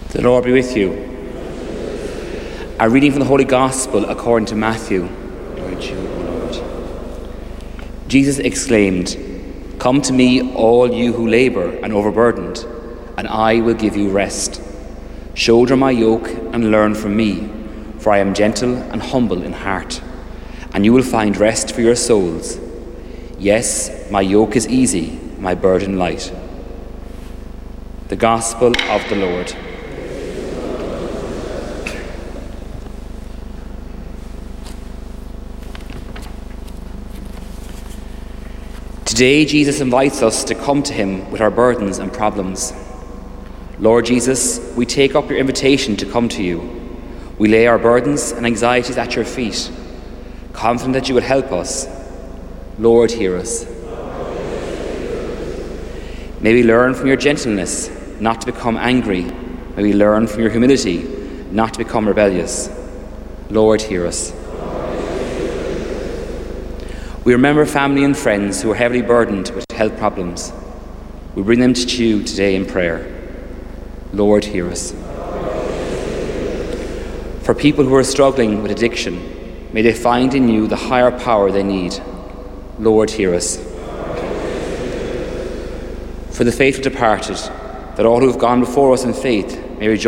The Lord be with you. A reading from the Holy Gospel according to Matthew. Glory to you, O Lord. Jesus exclaimed, "Come to me, all you who labour and overburdened, and I will give you rest. Shoulder my yoke and learn from me, for I am gentle and humble in heart, and you will find rest for your souls. Yes, my yoke is easy, my burden light." The Gospel of the Lord. Today, Jesus invites us to come to him with our burdens and problems. Lord Jesus, we take up your invitation to come to you. We lay our burdens and anxieties at your feet, confident that you will help us. Lord, hear us. May we learn from your gentleness not to become angry. May we learn from your humility not to become rebellious. Lord, hear us. We remember family and friends who are heavily burdened with health problems. We bring them to you today in prayer. Lord, hear us. For people who are struggling with addiction, may they find in you the higher power they need. Lord, hear us. For the faithful departed, that all who have gone before us in faith may rejoice